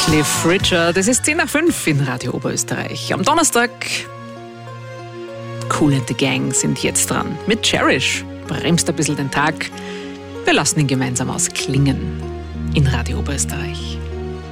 Cliff Richard. Es ist 10:05 in Radio Oberösterreich. Am Donnerstag, Kool and the Gang sind jetzt dran. Mit Cherish bremst ein bisschen den Tag. Wir lassen ihn gemeinsam ausklingen in Radio Oberösterreich.